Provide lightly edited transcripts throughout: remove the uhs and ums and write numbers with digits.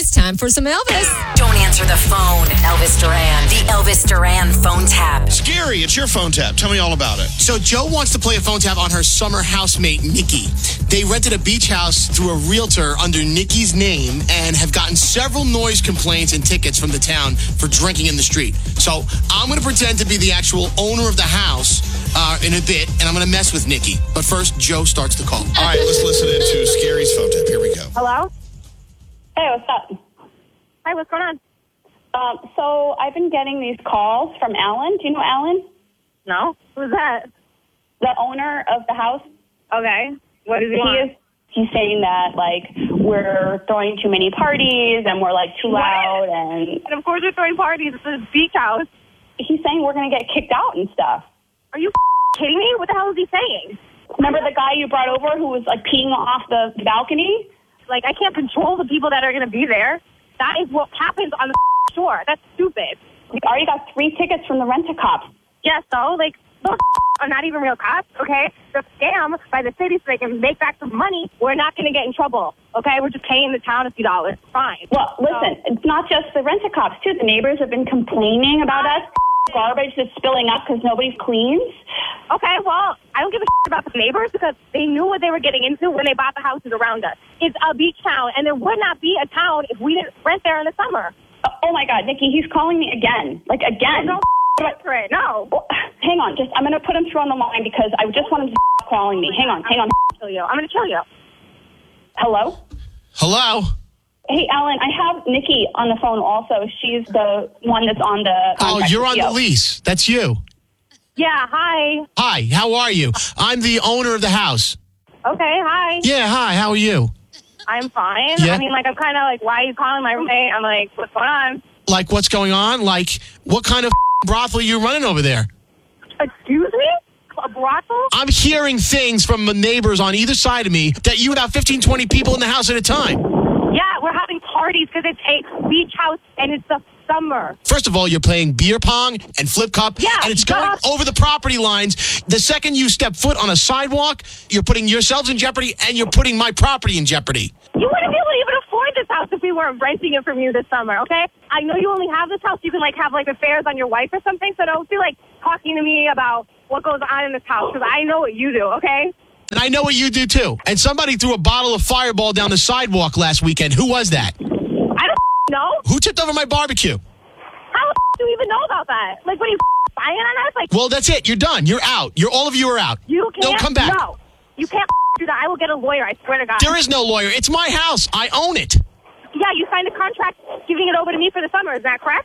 it's time for some Elvis. Don't answer the phone. Elvis Duran. The Elvis Duran phone tap. Scary, it's your phone tap. Tell me all about it. So Joe wants to play a phone tap on her summer housemate, Nikki. They rented a beach house through a realtor under Nikki's name and have gotten several noise complaints and tickets from the town for drinking in the street. So I'm going to pretend to be the actual owner of the house in a bit, and I'm going to mess with Nikki. But first, Joe starts the call. All right, let's listen into Scary's phone tap. Here we go. Hello? Hey, what's up? Hi, what's going on? So I've been getting these calls from Alan. Do you know Alan? No? Who's that? The owner of the house. Okay. What does he want? He's saying that, like, we're throwing too many parties and we're, like, too loud. And of course we're throwing parties. It's a beach house. He's saying we're going to get kicked out and stuff. Are you kidding me? What the hell is he saying? Remember the guy you brought over who was, like, peeing off the balcony? Like, I can't control the people that are going to be there. That is what happens on the shore. That's stupid. We already got 3 tickets from the rent-a-cops. Yeah, so, like, those are not even real cops, okay? They're scam by the city so they can make back some money. We're not going to get in trouble, okay? We're just paying the town a few dollars. Fine. Well, listen, it's not just the rent-a-cops, too. The neighbors have been complaining about us. Garbage is spilling up because nobody cleans. Okay, well, I don't give a about the neighbors because they knew what they were getting into when they bought the houses around us. It's a beach town, and there would not be a town if we didn't rent there in the summer. Oh, my God, Nikki, he's calling me again. Like, again. No, no. Well, hang on, I'm going to put him through on the line because I just want him to stop calling me. Hang on. I'm going to kill you. Hello? Hello? Hey, Alan, I have Nikki on the phone also. She's the one that's on the contract. Oh, you're on with the lease. That's you. Yeah, hi. Hi, how are you? I'm the owner of the house. Okay, hi. Yeah, hi, how are you? I'm fine. Yeah. I mean, like, I'm kind of like, why are you calling my roommate? I'm like, what's going on? Like, what's going on? Like, what kind of brothel are you running over there? Excuse me? A brothel? I'm hearing things from the neighbors on either side of me that you have 15, 20 people in the house at a time. Yeah, we're having parties because it's a beach house and it's the summer. First of all, you're playing beer pong and flip cup, yeah, and it's going over the property lines. The second you step foot on a sidewalk, you're putting yourselves in jeopardy and you're putting my property in jeopardy. You wouldn't be able to even afford this house if we weren't renting it from you this summer, okay? I know you only have this house. You can, like, have, like, affairs on your wife or something, so don't be, like, talking to me about what goes on in this house because I know what you do, okay? And I know what you do, too. And somebody threw a bottle of Fireball down the sidewalk last weekend. Who was that? I don't know. Who tipped over my barbecue? How do you even know about that? Like, what are you spying on us? Like, well, that's it. You're done. You're out. All of you are out. You can't. Don't come back. No. You can't do that. I will get a lawyer. I swear to God. There is no lawyer. It's my house. I own it. Yeah, you signed a contract giving it over to me for the summer. Is that correct?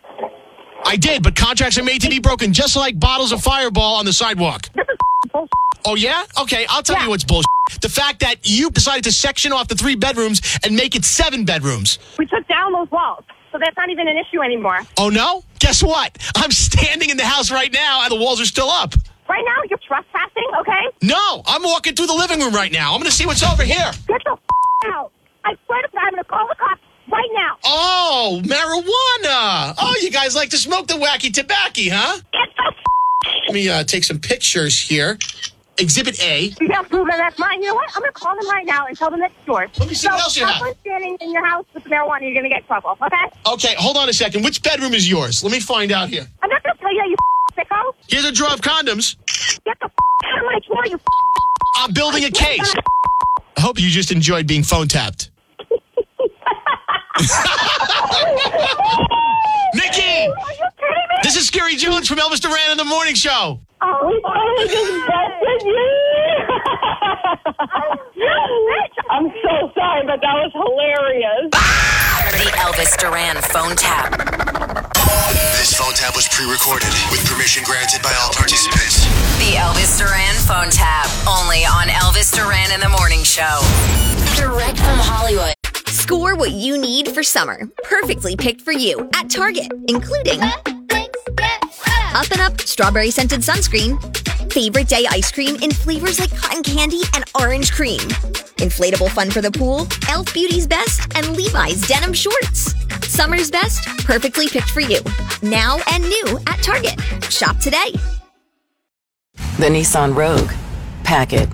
I did, but contracts are made to be broken, just like bottles of Fireball on the sidewalk. This is bullshit. Oh, yeah? Okay, I'll tell you what's bullshit. The fact that you decided to section off the 3 bedrooms and make it 7 bedrooms. We took down those walls, so that's not even an issue anymore. Oh, no? Guess what? I'm standing in the house right now, and the walls are still up. Right now, you're trespassing, okay? No, I'm walking through the living room right now. I'm going to see what's over here. Get the out. I swear to God, I'm going to call the cops right now. Oh, marijuana. Oh, you guys like to smoke the wacky tobacco, huh? Get the Let me take some pictures here. Exhibit A. You can't prove that that's mine. You know what? I'm going to call them right now and tell them it's yours. Let me see what else you have. If someone's standing in your house with marijuana, you're going to get in trouble, okay? Okay, hold on a second. Which bedroom is yours? Let me find out here. I'm not going to tell you, you sicko. Here's a drawer of condoms. Get the out of my drawer, you I'm building a case. I hope you just enjoyed being phone tapped. Nikki! Are you kidding me? This is Scary Jones from Elvis Duran in the Morning Show. Oh, I just busted you. I'm so sorry, but that was hilarious. The Elvis Duran phone tap. This phone tap was pre-recorded with permission granted by all participants. The Elvis Duran phone tap. Only on Elvis Duran in the Morning Show. Direct from Hollywood. Score what you need for summer. Perfectly picked for you at Target, including Up and Up strawberry scented sunscreen, favorite day ice cream in flavors like cotton candy and orange cream, inflatable fun for the pool, Elf Beauty's Best, and Levi's denim shorts. Summer's best, perfectly picked for you. Now and new at Target. Shop today. The Nissan Rogue. Pack it.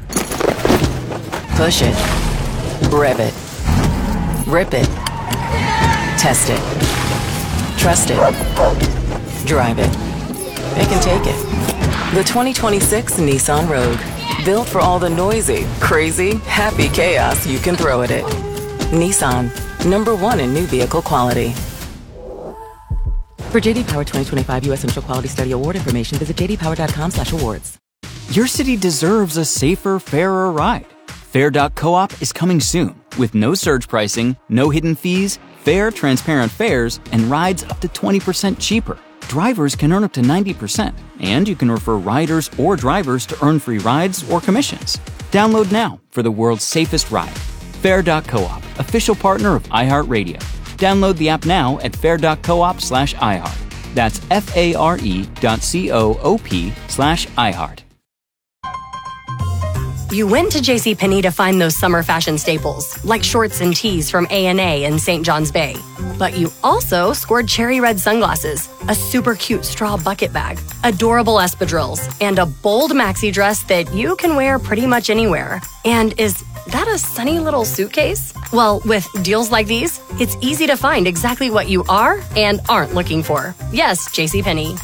Push it. Rev it. Rip it. Test it. Trust it. Drive it. They can take it. The 2026 Nissan Rogue. Built for all the noisy, crazy, happy chaos you can throw at it. Nissan. #1 in new vehicle quality. For J.D. Power 2025 U.S. Initial Quality Study Award information, visit jdpower.com/awards. Your city deserves a safer, fairer ride. Fair.coop is coming soon with no surge pricing, no hidden fees, fair, transparent fares, and rides up to 20% cheaper. Drivers can earn up to 90%, and you can refer riders or drivers to earn free rides or commissions. Download now for the world's safest ride. Fair.coop, official partner of iHeartRadio. Download the app now at fair.coop/iHeart. That's FARE.coop/iHeart. You went to JCPenney to find those summer fashion staples, like shorts and tees from A&A in St. John's Bay. But you also scored cherry red sunglasses, a super cute straw bucket bag, adorable espadrilles, and a bold maxi dress that you can wear pretty much anywhere. And is that a sunny little suitcase? Well, with deals like these, it's easy to find exactly what you are and aren't looking for. Yes, JCPenney.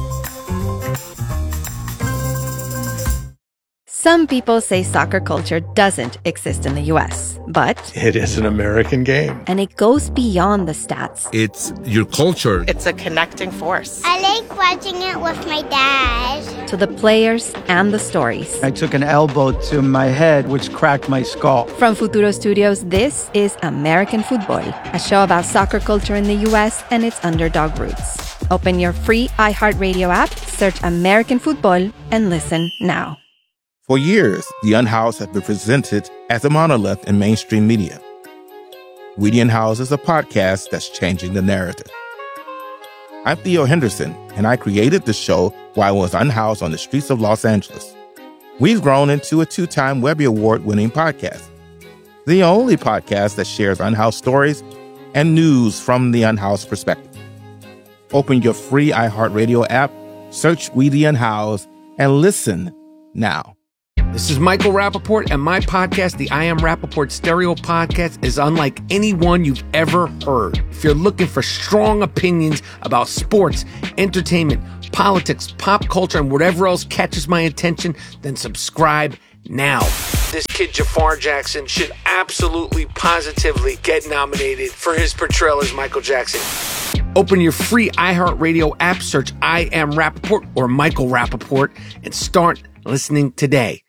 Some people say soccer culture doesn't exist in the U.S., but it is an American game. And it goes beyond the stats. It's your culture. It's a connecting force. I like watching it with my dad. To the players and the stories. I took an elbow to my head, which cracked my skull. From Futuro Studios, this is American Football, a show about soccer culture in the U.S. and its underdog roots. Open your free iHeartRadio app, search American Football, and listen now. For years, the Unhoused have been presented as a monolith in mainstream media. We the Unhoused is a podcast that's changing the narrative. I'm Theo Henderson, and I created the show while I was unhoused on the streets of Los Angeles. We've grown into a 2-time Webby Award-winning podcast, the only podcast that shares unhoused stories and news from the unhoused perspective. Open your free iHeartRadio app, search We the Unhoused, and listen now. This is Michael Rappaport, and my podcast, the I Am Rappaport Stereo Podcast, is unlike any one you've ever heard. If you're looking for strong opinions about sports, entertainment, politics, pop culture, and whatever else catches my attention, then subscribe now. This kid Jafar Jackson should absolutely, positively get nominated for his portrayal as Michael Jackson. Open your free iHeartRadio app, search I Am Rappaport or Michael Rappaport, and start listening today.